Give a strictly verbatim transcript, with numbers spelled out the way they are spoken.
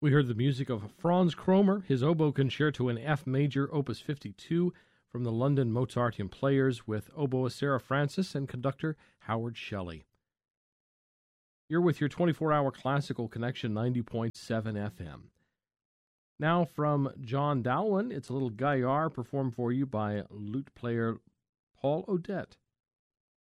We heard the music of Franz Kromer, his oboe concerto in F major, opus fifty-two, from the London Mozarteum Players, with oboist Sarah Francis and conductor Howard Shelley. You're with your twenty-four hour classical connection, ninety point seven F M. Now from John Dowland, it's a little Gaillard performed for you by lute player Paul Odette.